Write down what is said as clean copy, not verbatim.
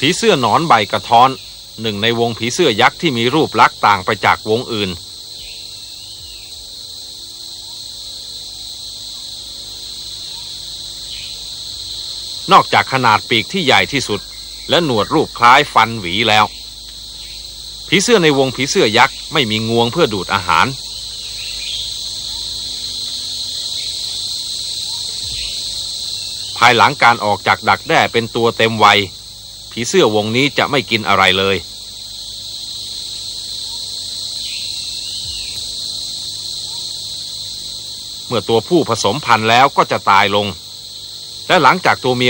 ผีเสื้อหนอนใบกระท้อนหนึ่งในวงผีเสื้อยักษ์ที่มีรูปลักษณ์ต่างไปจากวงอื่นนอกจากขนาดปีกที่ใหญ่ที่สุดและหนวดรูปคล้ายฟันหวีแล้วผีเสื้อในวงผีเสื้อยักษ์ไม่มีงวงเพื่อดูดอาหารภายหลังการออกจากดักแด้เป็นตัวเต็มวัยผีเสื้อวงนี้จะไม่กินอะไรเลยเมื่อตัวผู้ผสมพันธุ์แล้วก็จะตายลงและหลังจากตัวเมีย